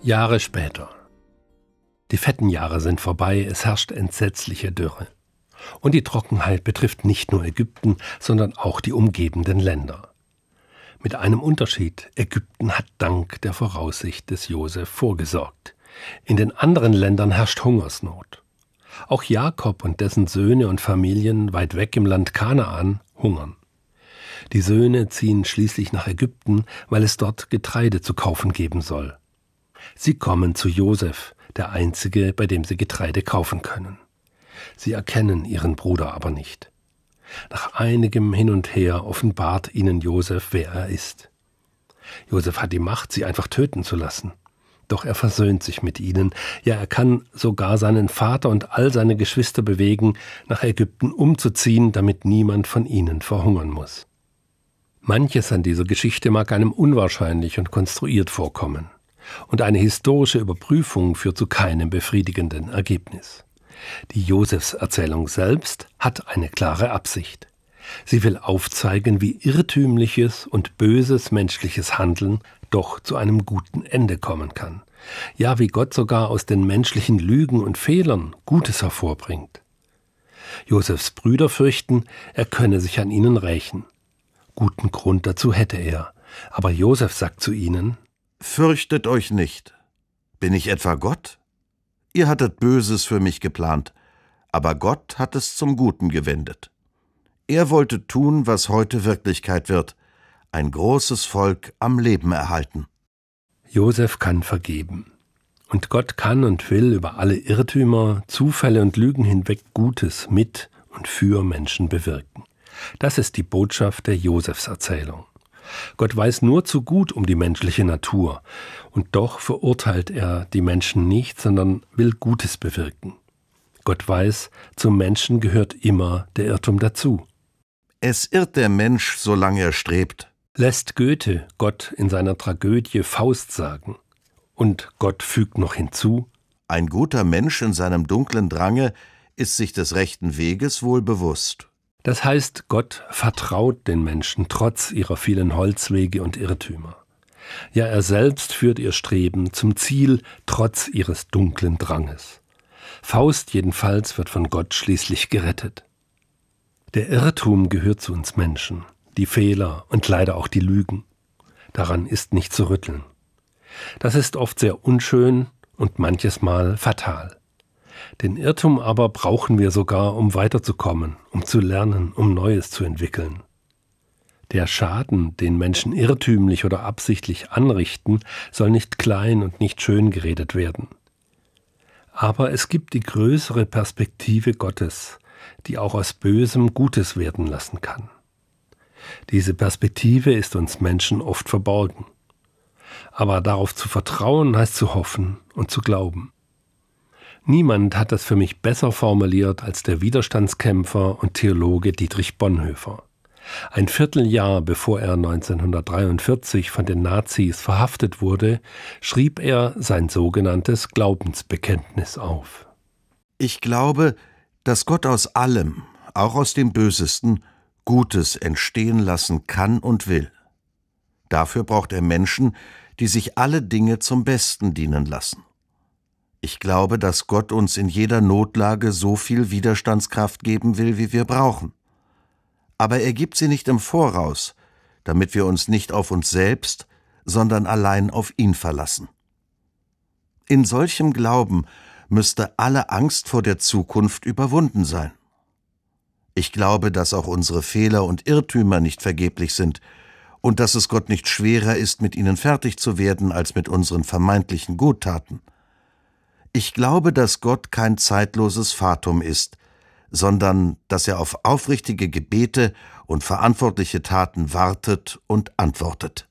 Jahre später. Die fetten Jahre sind vorbei, es herrscht entsetzliche Dürre. Und die Trockenheit betrifft nicht nur Ägypten, sondern auch die umgebenden Länder. Mit einem Unterschied: Ägypten hat dank der Voraussicht des Josef vorgesorgt. In den anderen Ländern herrscht Hungersnot. Auch Jakob und dessen Söhne und Familien weit weg im Land Kanaan hungern. Die Söhne ziehen schließlich nach Ägypten, weil es dort Getreide zu kaufen geben soll. Sie kommen zu Josef, der Einzige, bei dem sie Getreide kaufen können. Sie erkennen ihren Bruder aber nicht. Nach einigem Hin und Her offenbart ihnen Josef, wer er ist. Josef hat die Macht, sie einfach töten zu lassen. Doch er versöhnt sich mit ihnen. Ja, er kann sogar seinen Vater und all seine Geschwister bewegen, nach Ägypten umzuziehen, damit niemand von ihnen verhungern muss. Manches an dieser Geschichte mag einem unwahrscheinlich und konstruiert vorkommen. Und eine historische Überprüfung führt zu keinem befriedigenden Ergebnis. Die Josefserzählung selbst hat eine klare Absicht. Sie will aufzeigen, wie irrtümliches und böses menschliches Handeln doch zu einem guten Ende kommen kann. Ja, wie Gott sogar aus den menschlichen Lügen und Fehlern Gutes hervorbringt. Josefs Brüder fürchten, er könne sich an ihnen rächen. Guten Grund dazu hätte er. Aber Josef sagt zu ihnen: Fürchtet euch nicht. Bin ich etwa Gott? Ihr hattet Böses für mich geplant, aber Gott hat es zum Guten gewendet. Er wollte tun, was heute Wirklichkeit wird, ein großes Volk am Leben erhalten. Josef kann vergeben. Und Gott kann und will über alle Irrtümer, Zufälle und Lügen hinweg Gutes mit und für Menschen bewirken. Das ist die Botschaft der Josefserzählung. Gott weiß nur zu gut um die menschliche Natur, und doch verurteilt er die Menschen nicht, sondern will Gutes bewirken. Gott weiß, zum Menschen gehört immer der Irrtum dazu. Es irrt der Mensch, solange er strebt, lässt Goethe Gott in seiner Tragödie Faust sagen. Und Gott fügt noch hinzu: Ein guter Mensch in seinem dunklen Drange ist sich des rechten Weges wohl bewusst. Das heißt, Gott vertraut den Menschen trotz ihrer vielen Holzwege und Irrtümer. Ja, er selbst führt ihr Streben zum Ziel, trotz ihres dunklen Dranges. Faust jedenfalls wird von Gott schließlich gerettet. Der Irrtum gehört zu uns Menschen, die Fehler und leider auch die Lügen. Daran ist nicht zu rütteln. Das ist oft sehr unschön und manches Mal fatal. Den Irrtum aber brauchen wir sogar, um weiterzukommen, um zu lernen, um Neues zu entwickeln. Der Schaden, den Menschen irrtümlich oder absichtlich anrichten, soll nicht klein und nicht schön geredet werden. Aber es gibt die größere Perspektive Gottes, die auch aus Bösem Gutes werden lassen kann. Diese Perspektive ist uns Menschen oft verborgen. Aber darauf zu vertrauen, heißt zu hoffen und zu glauben. Niemand hat das für mich besser formuliert als der Widerstandskämpfer und Theologe Dietrich Bonhoeffer. Ein Vierteljahr bevor er 1943 von den Nazis verhaftet wurde, schrieb er sein sogenanntes Glaubensbekenntnis auf. Ich glaube, dass Gott aus allem, auch aus dem Bösesten, Gutes entstehen lassen kann und will. Dafür braucht er Menschen, die sich alle Dinge zum Besten dienen lassen. Ich glaube, dass Gott uns in jeder Notlage so viel Widerstandskraft geben will, wie wir brauchen. Aber er gibt sie nicht im Voraus, damit wir uns nicht auf uns selbst, sondern allein auf ihn verlassen. In solchem Glauben müsste alle Angst vor der Zukunft überwunden sein. Ich glaube, dass auch unsere Fehler und Irrtümer nicht vergeblich sind und dass es Gott nicht schwerer ist, mit ihnen fertig zu werden, als mit unseren vermeintlichen Guttaten. Ich glaube, dass Gott kein zeitloses Fatum ist, sondern dass er auf aufrichtige Gebete und verantwortliche Taten wartet und antwortet.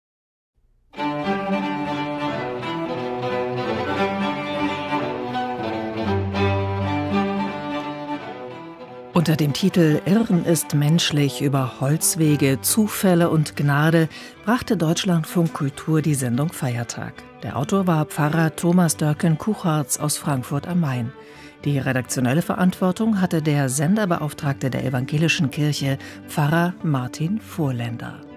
Unter dem Titel »Irren ist menschlich« über Holzwege, Zufälle und Gnade brachte Deutschlandfunk Kultur die Sendung Feiertag. Der Autor war Pfarrer Thomas Dörken-Kuchartz aus Frankfurt am Main. Die redaktionelle Verantwortung hatte der Senderbeauftragte der Evangelischen Kirche, Pfarrer Martin Vorländer.